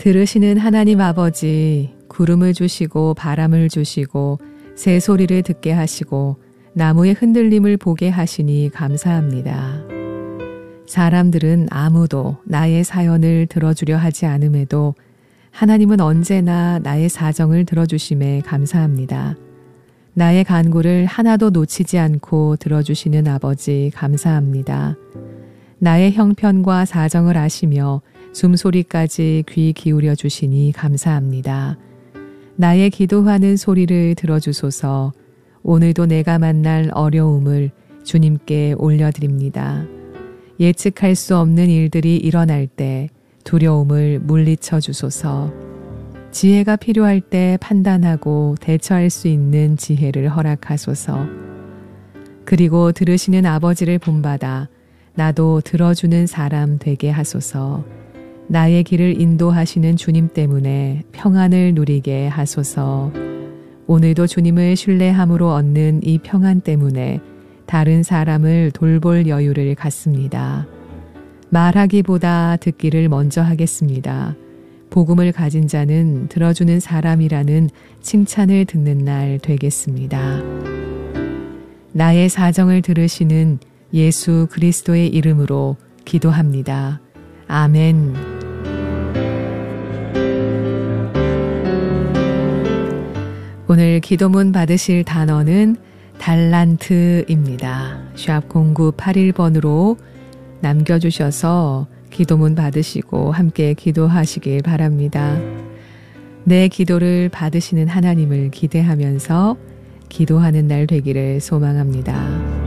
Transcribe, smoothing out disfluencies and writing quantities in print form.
들으시는 하나님 아버지, 구름을 주시고 바람을 주시고 새소리를 듣게 하시고 나무의 흔들림을 보게 하시니 감사합니다. 사람들은 아무도 나의 사연을 들어주려 하지 않음에도 하나님은 언제나 나의 사정을 들어주심에 감사합니다. 나의 간구를 하나도 놓치지 않고 들어주시는 아버지 감사합니다. 나의 형편과 사정을 아시며 숨소리까지 귀 기울여 주시니 감사합니다. 나의 기도하는 소리를 들어주소서. 오늘도 내가 만날 어려움을 주님께 올려드립니다. 예측할 수 없는 일들이 일어날 때 두려움을 물리쳐 주소서. 지혜가 필요할 때 판단하고 대처할 수 있는 지혜를 허락하소서. 그리고 들으시는 아버지를 본받아 나도 들어주는 사람 되게 하소서. 나의 길을 인도하시는 주님 때문에 평안을 누리게 하소서. 오늘도 주님을 신뢰함으로 얻는 이 평안 때문에 다른 사람을 돌볼 여유를 갖습니다. 말하기보다 듣기를 먼저 하겠습니다. 복음을 가진 자는 들어주는 사람이라는 칭찬을 듣는 날 되겠습니다. 나의 사정을 들으시는 예수 그리스도의 이름으로 기도합니다. 아멘. 오늘 기도문 받으실 단어는 달란트입니다. 샵 0981번으로 남겨주셔서 기도문 받으시고 함께 기도하시길 바랍니다. 내 기도를 받으시는 하나님을 기대하면서 기도하는 날 되기를 소망합니다.